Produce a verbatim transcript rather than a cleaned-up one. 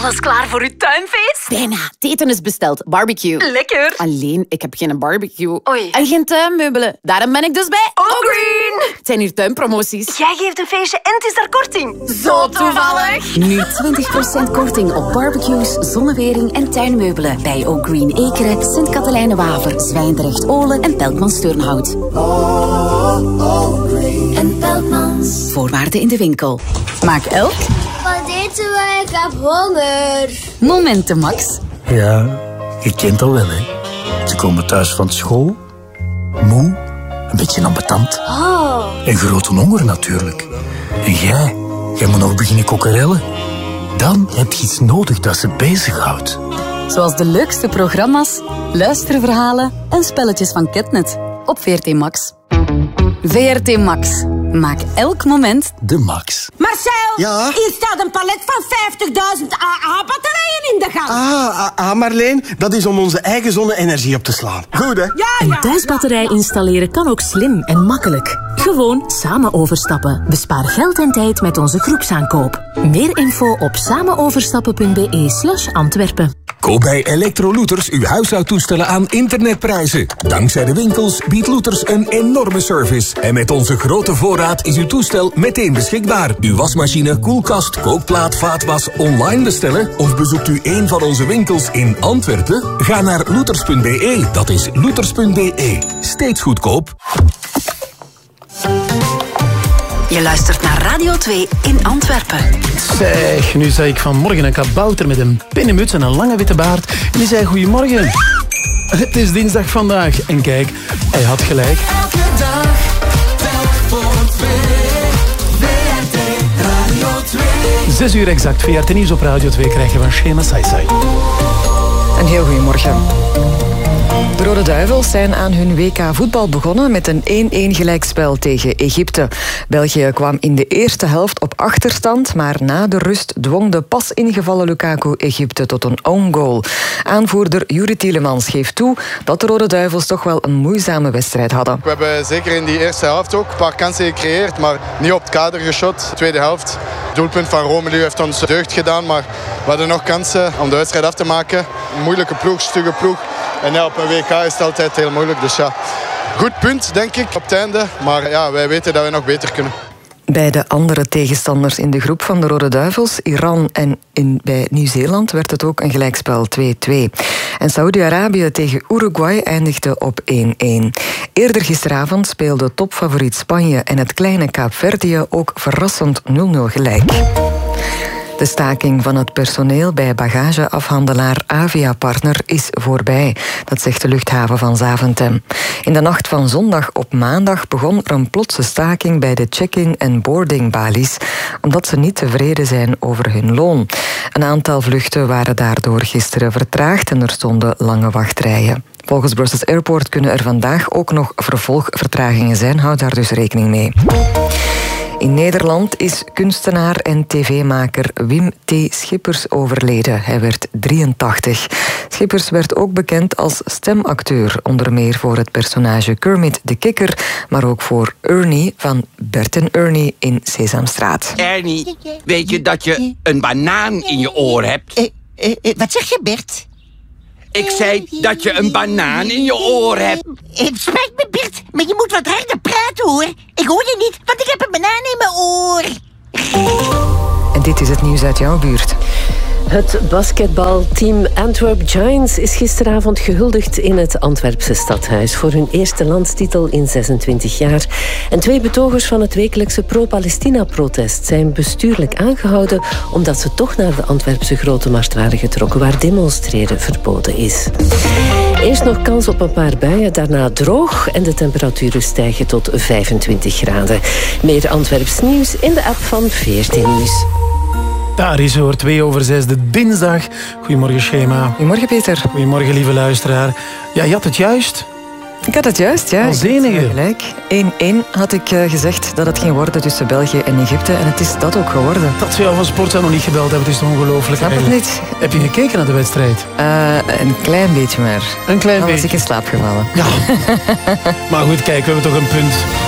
Alles klaar voor uw tuinfeest? Bijna. Het eten is besteld. Barbecue. Lekker. Alleen, ik heb geen barbecue. Oei. En geen tuinmeubelen. Daarom ben ik dus bij Ogreen. Het zijn hier tuinpromoties. Jij geeft een feestje en het is daar korting. Zo toevallig. Nu twintig procent korting op barbecues, zonnewering en tuinmeubelen. Bij Ogreen Ekeren, Sint-Katelijne-Waver, Zwijndrecht-Olen en Pelkmans-Turnhout. En Pelkmans. Voorwaarden in de winkel. Maak elk Wat eten wij? Ik heb honger. momenten, Max. Ja, je kent dat wel, hè. Ze komen thuis van school, moe, een beetje ambetant. Oh. En grote honger natuurlijk. En jij, jij moet nog beginnen kokkerellen. Dan heb je iets nodig dat ze bezighoudt. Zoals de leukste programma's, luisterverhalen en spelletjes van Ketnet. Op V R T Max. V R T Max. Maak elk moment De Max. Marcel, Ja? hier staat een palet van vijftigduizend A A-batterijen in de gang. Ah, ah, ah, Marleen, dat is om onze eigen zonne-energie op te slaan. Goed, hè? Ja, Een ja. thuisbatterij installeren kan ook slim en makkelijk. Gewoon samen overstappen. Bespaar geld en tijd met onze groepsaankoop. Meer info op samenoverstappen punt b e slash Antwerpen. Koop bij Electrolooters uw huishoudtoestellen aan internetprijzen. Dankzij de winkels biedt Looters een enorme service. En met onze grote voorraad is uw toestel meteen beschikbaar. Uw wasmachine, koelkast, kookplaat, vaatwas online bestellen? Of bezoekt u een van onze winkels in Antwerpen? Ga naar looters punt b e. Dat is looters punt b e. Steeds goedkoop. Je luistert naar Radio twee in Antwerpen. Zeg, nu zag ik vanmorgen een kabouter met een pinnenmuts en een lange witte baard. En die zei goedemorgen. Het is dinsdag vandaag. En kijk, hij had gelijk. Elke dag, telk voor twee. V R T Radio twee. Zes uur exact. V R T Nieuws op Radio twee krijgen van Shema Saisai. Een heel goedemorgen. De Rode Duivels zijn aan hun W K voetbal begonnen met een één-één gelijkspel tegen Egypte. België kwam in de eerste helft op achterstand, maar na de rust dwong de pas ingevallen Lukaku Egypte tot een own goal. Aanvoerder Juri Tielemans geeft toe dat de Rode Duivels toch wel een moeizame wedstrijd hadden. We hebben zeker in die eerste helft ook een paar kansen gecreëerd, maar niet op het kader geschot. Tweede helft, het doelpunt van Romelu heeft ons deugd gedaan, maar we hadden nog kansen om de wedstrijd af te maken. Een moeilijke ploeg, stugge ploeg. En ja, op een W K is het altijd heel moeilijk. Dus ja, goed punt, denk ik, op het einde. Maar ja, wij weten dat we nog beter kunnen. Bij de andere tegenstanders in de groep van de Rode Duivels, Iran en in, bij Nieuw-Zeeland, werd het ook een gelijkspel twee-twee. En Saoedi-Arabië tegen Uruguay eindigde op één-één. Eerder gisteravond speelden topfavoriet Spanje en het kleine Kaapverdië ook verrassend nul-nul gelijk. De staking van het personeel bij bagageafhandelaar Avia Partner is voorbij. Dat zegt de luchthaven van Zaventem. In de nacht van zondag op maandag begon er een plotse staking bij de check-in en boarding balies, omdat ze niet tevreden zijn over hun loon. Een aantal vluchten waren daardoor gisteren vertraagd en er stonden lange wachtrijen. Volgens Brussels Airport kunnen er vandaag ook nog vervolgvertragingen zijn. Houd daar dus rekening mee. In Nederland is kunstenaar en tv-maker Wim T. Schippers overleden. Hij werd drieëntachtig. Schippers werd ook bekend als stemacteur, onder meer voor het personage Kermit de Kikker, maar ook voor Ernie van Bert en Ernie in Sesamstraat. Ernie, weet je dat je een banaan in je oor hebt? Uh, uh, uh, wat zeg je, Bert? Ik zei dat je een banaan in je oor hebt. Het spijt me, Bert, maar je moet wat harder praten, hoor. Ik hoor je niet, want ik heb een banaan in mijn oor. En dit is het nieuws uit jouw buurt. Het basketbalteam Antwerp Giants is gisteravond gehuldigd in het Antwerpse stadhuis voor hun eerste landstitel in zesentwintig jaar. En twee betogers van het wekelijkse pro-Palestina-protest zijn bestuurlijk aangehouden omdat ze toch naar de Antwerpse Grote Markt waren getrokken waar demonstreren verboden is. Eerst nog kans op een paar buien, daarna droog en de temperaturen stijgen tot vijfentwintig graden. Meer Antwerps nieuws in de app van V R T Nieuws. Daar is hoor, twee over zes, de dinsdag. Goedemorgen, Schema. Goedemorgen, Peter. Goedemorgen, lieve luisteraar. Ja, je had het juist. Ik had het juist, ja. Al zenige. Gelijk. één-één had ik uh, gezegd dat het ging worden tussen België en Egypte. En het is dat ook geworden. Dat ze jou van Sport nog niet gebeld hebben, het is toch ongelooflijk. Snap het niet. Heb je gekeken naar de wedstrijd? Uh, een klein beetje maar. Een klein Dan beetje. was ik in slaap gevallen. Ja. Maar goed, kijk, we hebben toch een punt.